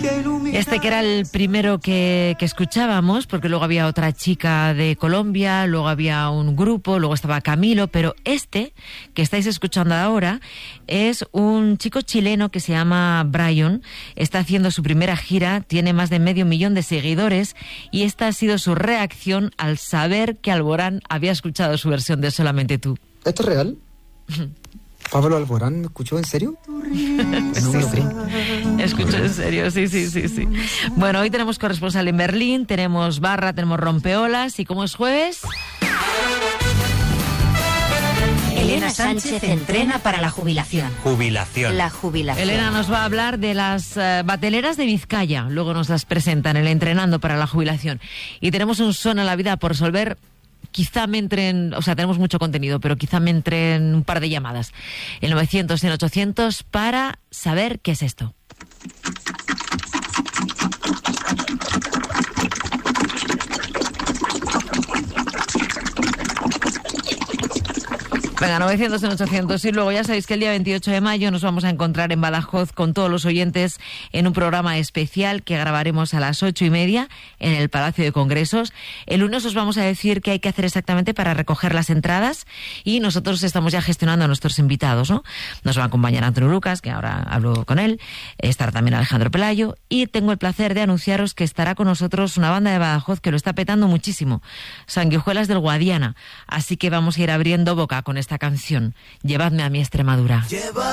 Este que era el primero que escuchábamos, porque luego había otra chica de Colombia, luego había un grupo, luego estaba Camilo, pero este que estáis escuchando ahora es un chico chileno que se llama Brian, está haciendo su primera gira, tiene más de 500.000 de seguidores y esta ha sido su reacción al saber que Alborán había escuchado su versión de Solamente tú. ¿Esto es real? ¿Pablo Alborán me escuchó en serio? No me lo creo. Escucho en serio, sí. Bueno, hoy tenemos corresponsal en Berlín, tenemos barra, tenemos rompeolas y como es jueves... Elena Sánchez entrena para la jubilación. La jubilación. Elena nos va a hablar de las bateleras de Vizcaya, luego nos las presentan, el entrenando para la jubilación. Y tenemos un son a la vida por resolver. Quizá me entren, o sea, tenemos mucho contenido, pero quizá me entren un par de llamadas. El 900 y el 800 para saber qué es esto. Venga, 900 en 800 y luego ya sabéis que el día 28 de mayo nos vamos a encontrar en Badajoz con todos los oyentes en un programa especial que grabaremos a las 8:30 en el Palacio de Congresos. El lunes os vamos a decir qué hay que hacer exactamente para recoger las entradas y nosotros estamos ya gestionando a nuestros invitados, ¿no? Nos va a acompañar Antonio Lucas, que ahora hablo con él, estará también Alejandro Pelayo y tengo el placer de anunciaros que estará con nosotros una banda de Badajoz que lo está petando muchísimo, Sanguijuelas del Guadiana, así que vamos a ir abriendo boca con esta canción, Llevadme a mi Extremadura.